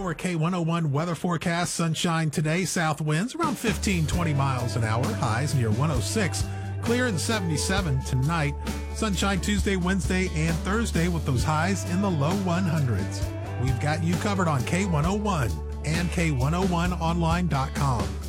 For K101 weather forecast, sunshine today, south winds around 15-20 miles an hour, highs near 106, clear and 77 tonight. Sunshine Tuesday, Wednesday, and Thursday with those highs in the low 100s. We've got you covered on K101 and K101online.com.